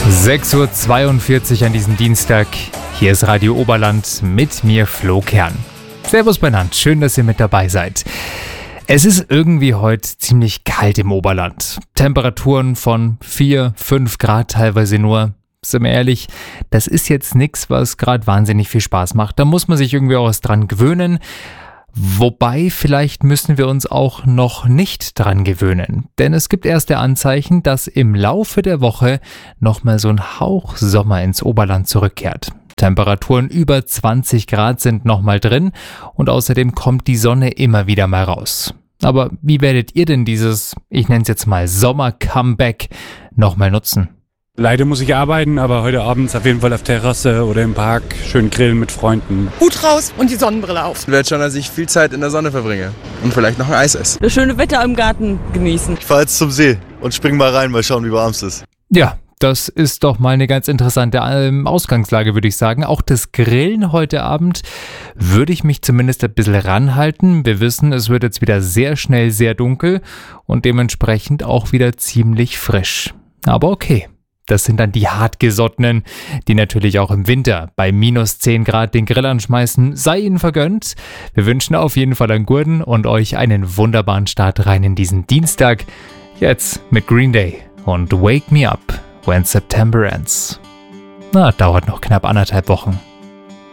6:42 Uhr an diesem Dienstag. Hier ist Radio Oberland mit mir, Flo Kern. Servus benannt, schön, dass ihr mit dabei seid. Es ist irgendwie heute ziemlich kalt im Oberland. Temperaturen von 4, 5 Grad teilweise nur. Sind wir ehrlich, das ist jetzt nichts, was gerade wahnsinnig viel Spaß macht. Da muss man sich irgendwie auch was dran gewöhnen. Wobei, vielleicht müssen wir uns auch noch nicht dran gewöhnen. Denn es gibt erste Anzeichen, dass im Laufe der Woche nochmal so ein Hauch Sommer ins Oberland zurückkehrt. Temperaturen über 20 Grad sind nochmal drin und außerdem kommt die Sonne immer wieder mal raus. Aber wie werdet ihr denn dieses, ich nenne es jetzt mal Sommer-Comeback, nochmal nutzen? Leider muss ich arbeiten, aber heute Abend auf jeden Fall auf Terrasse oder im Park schön grillen mit Freunden. Hut raus und die Sonnenbrille auf. Ich werde schon, dass ich viel Zeit in der Sonne verbringe und vielleicht noch ein Eis esse. Das schöne Wetter im Garten genießen. Ich fahre jetzt zum See und spring mal rein, mal schauen, wie warm es ist. Ja, das ist doch mal eine ganz interessante Ausgangslage, würde ich sagen. Auch das Grillen heute Abend würde ich mich zumindest ein bisschen ranhalten. Wir wissen, es wird jetzt wieder sehr schnell sehr dunkel und dementsprechend auch wieder ziemlich frisch. Aber okay. Das sind dann die Hartgesottenen, die natürlich auch im Winter bei minus 10 Grad den Grill anschmeißen. Sei ihnen vergönnt. Wir wünschen auf jeden Fall einen guten und euch einen wunderbaren Start rein in diesen Dienstag. Jetzt mit Green Day und Wake Me Up When September Ends. Dauert noch knapp 1,5 Wochen.